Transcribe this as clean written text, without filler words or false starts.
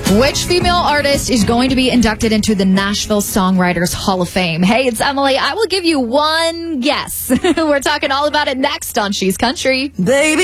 Which female artist is going to be inducted into the Nashville Songwriters Hall of Fame? Hey, it's Emily. I will give you one guess. We're talking all about it next on She's Country. Baby.